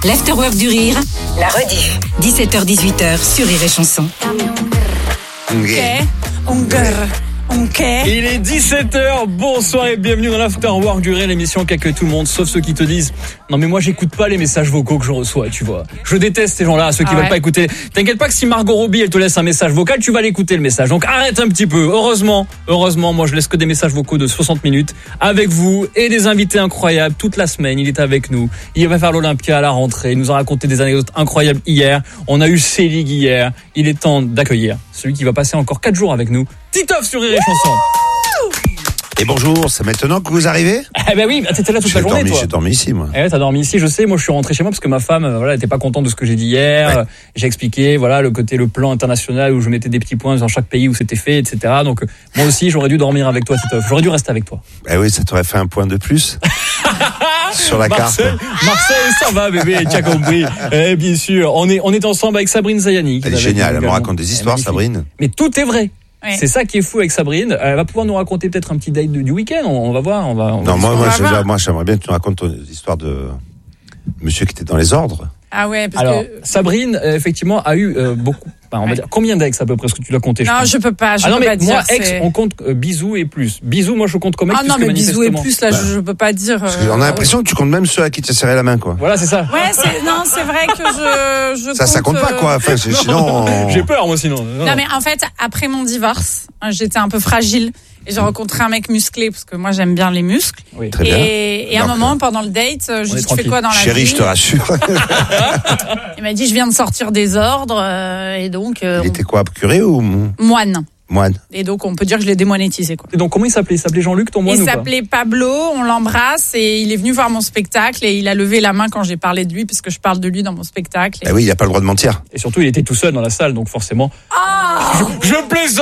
l'Afterwork du Rire, la rediff. 17h-18h sur Rire et Chanson. Il est 17h, bonsoir et bienvenue dans l'Afterwork du Rire, l'émission qui accueille tout le monde, sauf ceux qui te disent « Non mais moi j'écoute pas les messages vocaux que je reçois, tu vois. Je déteste ces gens-là, ceux qui veulent pas écouter. T'inquiète pas que si Margot Robbie elle te laisse un message vocal, tu vas l'écouter le message. Donc arrête un petit peu. Heureusement, moi je laisse que des messages vocaux de 60 minutes avec vous et des invités incroyables toute la semaine. Il est avec nous. Il va faire l'Olympia à la rentrée. Il nous a raconté des anecdotes incroyables hier. On a eu Célig hier. Il est temps d'accueillir celui qui va passer encore 4 jours avec nous. Titoff sur Rire et Chanson. Et bonjour, c'est maintenant que vous arrivez ? Eh ben oui, t'étais là toute la journée, toi. J'ai dormi ici, moi. Eh ouais, t'as dormi ici, je sais. Moi, je suis rentré chez moi parce que ma femme, elle était pas contente de ce que j'ai dit hier. Ouais. J'ai expliqué, le plan international où je mettais des petits points dans chaque pays où c'était fait, etc. Donc, moi aussi, j'aurais dû dormir avec toi, Titoff. J'aurais dû rester avec toi. Eh oui, ça t'aurait fait un point de plus. Sur la carte. Marseille, ça va, bébé, tu as compris. Bien sûr. On est ensemble avec Sabrine Zayani. Elle est géniale, elle me raconte des histoires, Sabrine. Mais tout est vrai. Oui. C'est ça qui est fou avec Sabrine. Elle va pouvoir nous raconter peut-être un petit date du week-end. On va voir. Moi, j'aimerais bien que tu nous racontes l'histoire de monsieur qui était dans les ordres. Ah ouais, Alors, Sabrine, effectivement, a eu beaucoup. Enfin, on va dire combien d'ex à peu près, ce que tu l'as compté? Non, je peux pas. Moi, dire, ex, on compte bisous et plus. Bisous, moi, je compte comme ex. Ah non, mais bisous et plus, là, je peux pas dire. On a l'impression que tu comptes même ceux à qui tu as serré la main, quoi. Voilà, c'est ça. Ouais, c'est vrai que je ça compte pas, quoi. Enfin, sinon. J'ai peur, moi, sinon. Non, mais en fait, après mon divorce, j'étais un peu fragile. Et j'ai rencontré un mec musclé, parce que moi j'aime bien les muscles. Oui. Très bien. Et à un moment, pendant le date, je lui ai dit, tu fais quoi dans la vie? Chérie, je te rassure. Il m'a dit, je viens de sortir des ordres, et donc... Il était quoi, curé ou moine. Moine. Et donc, on peut dire que je l'ai démonétisé, quoi. Et donc, comment il s'appelait? Il s'appelait Jean-Luc, ton moine? Il s'appelait Pablo, on l'embrasse, et il est venu voir mon spectacle, et il a levé la main quand j'ai parlé de lui, parce que je parle de lui dans mon spectacle. Ah oui, il a pas le droit de mentir. Et surtout, il était tout seul dans la salle, donc forcément. Je plaisante!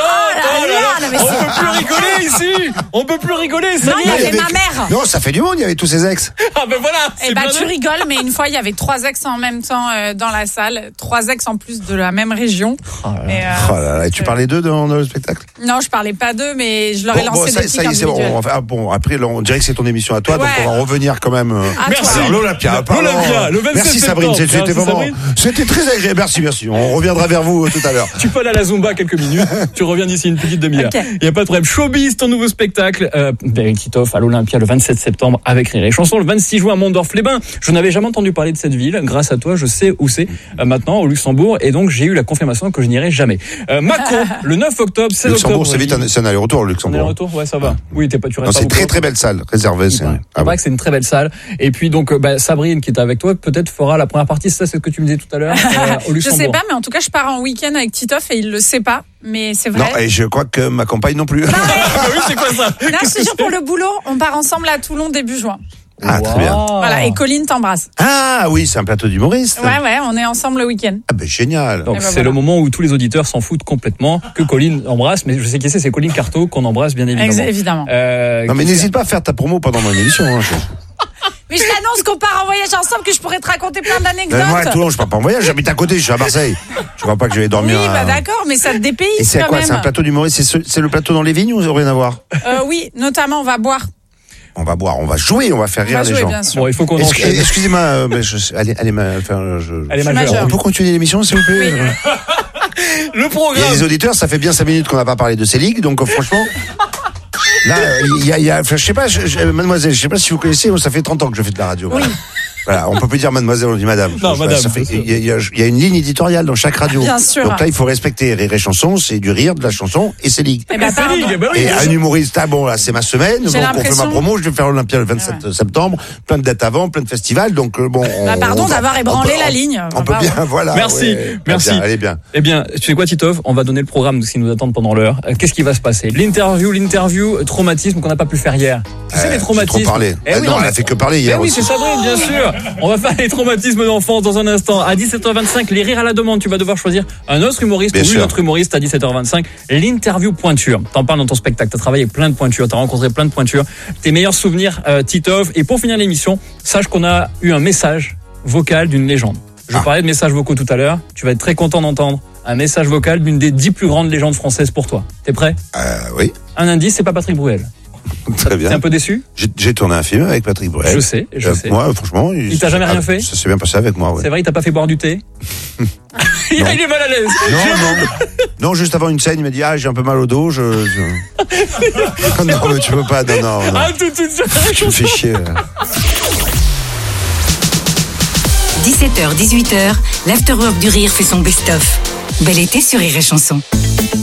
On peut plus rigoler ici! On peut plus rigoler, ça. Non, il y avait ma mère. Non, ça fait du monde, il y avait tous ses ex. Ah ben voilà! Eh ben, tu rigoles, mais une fois, il y avait 3 ex en même temps dans la salle. 3 ex en plus de la même région. Oh là là. Et tu parlais d'eux dans le spectacle? Non, je parlais pas d'eux, mais je leur ai lancé des pics individuels. Après, on dirait que c'est ton émission à toi, donc on va revenir quand même. Merci. L'Olympia, le 27 merci septembre. Sabrine, c'était très agréable. Merci. On reviendra vers vous tout à l'heure. Tu peux aller à la Zumba quelques minutes. Tu reviens d'ici une petite demi-heure. Okay. Il y a pas de problème. Showbiz, ton nouveau spectacle. Avec Titoff à l'Olympia le 27 septembre avec Rire et Chanson. Le 26 juin à Mondorf-les-Bains. Je n'avais jamais entendu parler de cette ville. Grâce à toi, je sais où c'est maintenant, au Luxembourg. Et donc, j'ai eu la confirmation que je n'irai jamais. Macron, le 9 octobre, 16 octobre. C'est vite, c'est un aller-retour au Luxembourg. Un aller-retour, ouais, ça va. Oui, tu restes pas. C'est une très belle salle, réservée. C'est vrai que c'est une très belle salle. Et puis donc, Sabrine qui est avec toi, peut-être fera la première partie. C'est ce que tu me disais tout à l'heure au Luxembourg. Je sais pas, mais en tout cas, je pars en week-end avec Titoff et il le sait pas. Mais c'est vrai. Non, et je crois que ma compagne non plus. Oui, c'est quoi ça? Non, je te jure, pour le boulot, on part ensemble à Toulon début juin. Ah, très bien. Voilà, et Colline t'embrasse. Ah oui, c'est un plateau d'humoriste. Ouais, on est ensemble le week-end. Ah ben génial. Donc c'est le moment où tous les auditeurs s'en foutent complètement que Colline embrasse, mais je sais qui c'est Colline Carto qu'on embrasse bien évidemment. Évidemment. Non mais n'hésite pas à faire ta promo pendant mon émission. Mais je t'annonce qu'on part en voyage ensemble, que je pourrais te raconter plein d'anecdotes. Moi, à Toulon, je pars pas en voyage, j'habite à côté, je suis à Marseille. Tu crois pas que je vais dormir? Oui, d'accord, mais ça te dépayse. Et c'est quand quoi? même. C'est un plateau d'humoriste? C'est le plateau dans les vignes ou rien à voir? Oui, notamment, on va boire. On va boire, on va jouer, on va faire rire les gens. Bien sûr. Bon, il faut qu'on enchaîne. Excusez-moi, mais elle est majeure. On peut continuer l'émission, s'il vous plaît? Oui. Le programme. Il y a des auditeurs, ça fait bien 5 minutes qu'on n'a pas parlé de ces ligues, donc franchement. Là, je sais pas, mademoiselle, je sais pas si vous connaissez, ça fait 30 ans que je fais de la radio. Oui. Voilà, on peut plus dire mademoiselle, on dit madame. Non, madame. Il y a une ligne éditoriale dans chaque radio. Bien sûr. Donc là, il faut respecter Rire et Chanson, c'est du rire, de la chanson et c'est ligue. Et un humoriste, là, c'est ma semaine. Donc on fait ma promo, je vais faire l'Olympia le 27 septembre, plein de dates avant, plein de festivals. Donc pardon d'avoir ébranlé la ligne. On peut bien, voilà. Merci. Allez bien. Eh bien, tu sais quoi, Titoff, on va donner le programme de ce qui nous attend pendant l'heure. Qu'est-ce qui va se passer? L'interview, traumatisme qu'on n'a pas pu faire hier. Tu sais les traumatismes. Trop parlé. Non, elle a fait que parler hier. Oui, c'est Sabrine, bien sûr. On va faire les traumatismes d'enfance dans un instant. À 17h25, les rires à la demande. Tu vas devoir choisir un autre humoriste ou une autre humoriste à 17h25. L'interview pointure. T'en parles dans ton spectacle. T'as travaillé avec plein de pointures. T'as rencontré plein de pointures. Tes meilleurs souvenirs, Titoff. Et pour finir l'émission, sache qu'on a eu un message vocal d'une légende. Je parlais de messages vocaux tout à l'heure. Tu vas être très content d'entendre un message vocal d'une des 10 plus grandes légendes françaises pour toi. T'es prêt? Oui. Un indice, c'est pas Patrick Bruel. Très bien. T'es un peu déçu? J'ai tourné un film avec Patrick Bruel. Je sais. Moi, franchement, il t'a jamais rien fait? Ça s'est bien passé avec moi. Ouais. C'est vrai, il t'a pas fait boire du thé? Il est mal à l'aise. Non, juste avant une scène, il m'a dit j'ai un peu mal au dos. Non, mais tu peux pas. Non. Ah, tout de suite. Je me fais chier. 17h, 18h, l'Afterwork du Rire fait son best-of. Bel été sur Rire et Chanson.